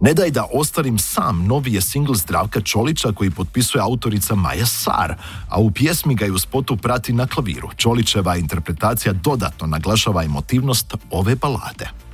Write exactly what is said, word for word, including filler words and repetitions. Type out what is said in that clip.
Ne daj da ostarim sam, novi je singl Zdravka Čolića koji potpisuje autorica Maja Sar, a u pjesmi ga i u spotu prati na klaviru. Čolićeva interpretacija dodatno naglašava emotivnost ove balade.